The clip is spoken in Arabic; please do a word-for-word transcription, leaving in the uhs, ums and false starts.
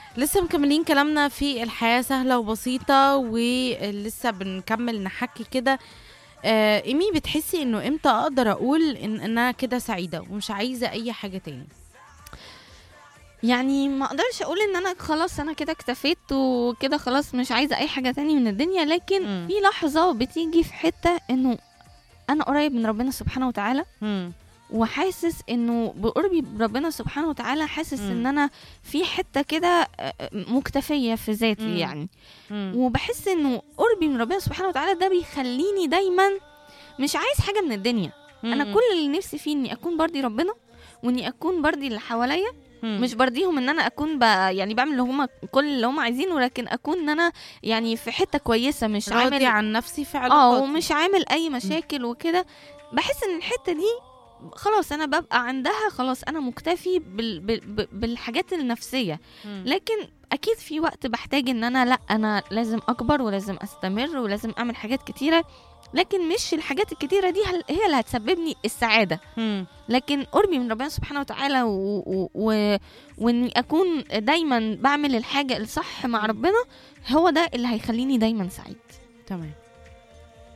لسه مكملين كلامنا في الحياة سهلة وبسيطة، ولسه بنكمل نحكي كده. آه، إيمي، بتحسي إنه إمتى أقدر أقول إن إن أنا كده سعيدة ومش عايزة أي حاجة تاني؟ يعني ما اقدرش اقول ان انا خلاص انا كده اكتفيت وكده خلاص مش عايزه اي حاجه تاني من الدنيا، لكن مم. في لحظه بتيجي في حته انه انا قريب من ربنا سبحانه وتعالى، مم. وحاسس انه بقربي بربنا سبحانه وتعالى حاسس مم. ان انا في حته كده آه، مكتفيه في ذاتي مم. يعني. مم. وبحس انه قربي من ربنا سبحانه وتعالى ده بيخليني دايما مش عايز حاجه من الدنيا. انا مم. كل اللي نفسي فيه اني اكون برضي ربنا، واني اكون برضي اللي حواليا. مم. مش برضيهم ان انا اكون ب... يعني بعمل اللي هما كل اللي هما عايزينه، لكن اكون ان انا يعني في حته كويسه، مش راضي عامل عن نفسي في اه علاقاتي. ومش عامل اي مم. مشاكل وكده. بحس ان الحته دي خلاص انا ببقى عندها، خلاص انا مكتفي بال... بال... بال- بالحاجات النفسيه. مم. لكن اكيد في وقت بحتاج ان انا لا انا لازم اكبر ولازم استمر ولازم اعمل حاجات كتيره، لكن مش الحاجات الكتيره دي هل- هي اللي هتسببني السعاده. مم. لكن قربي من ربنا سبحانه وتعالى و... و... و... واني اكون دايما بعمل الحاجه الصح مع مم. ربنا، هو ده اللي هيخليني دايما سعيد. تمام.